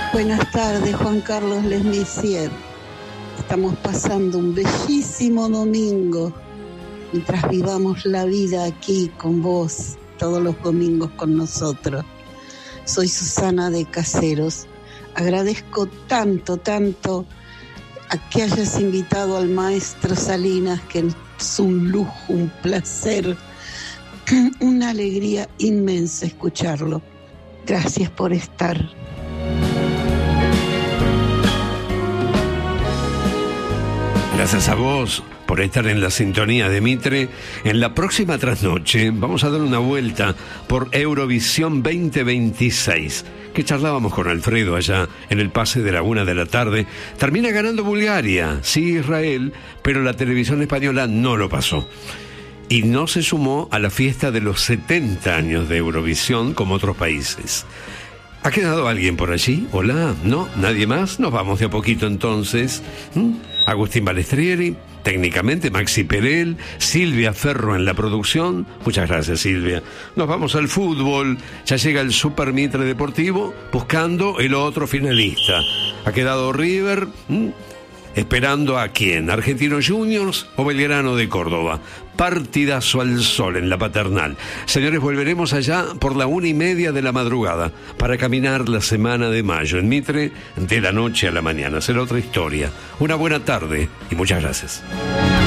Buenas tardes, Juan Carlos Lesmesier. Estamos pasando un bellísimo domingo mientras vivamos la vida aquí con vos, todos los domingos con nosotros. Soy Susana de Caseros. Agradezco tanto a que hayas invitado al maestro Salinas, que es un lujo, un placer, una alegría inmensa escucharlo. Gracias por estar. Gracias a vos por estar en la sintonía de Mitre. En la próxima trasnoche vamos a dar una vuelta por Eurovisión 2026, que charlábamos con Alfredo allá en el pase de la 1 de la tarde. Termina ganando Bulgaria, sí Israel, pero la televisión española no lo pasó. Y no se sumó a la fiesta de los 70 años de Eurovisión como otros países. ¿Ha quedado alguien por allí? ¿Hola? ¿No? ¿Nadie más? Nos vamos de a poquito entonces. Agustín Balestrieri, técnicamente Maxi Perel, Silvia Ferro en la producción. Muchas gracias, Silvia. Nos vamos al fútbol. Ya llega el Super Mitre Deportivo buscando el otro finalista. Ha quedado River, esperando a quién, Argentinos Juniors o Belgrano de Córdoba. Partidazo al sol en la Paternal. Señores, volveremos allá por la 1:30 de la madrugada para caminar la semana de mayo en Mitre de la noche a la mañana. Será otra historia. Una buena tarde y muchas gracias.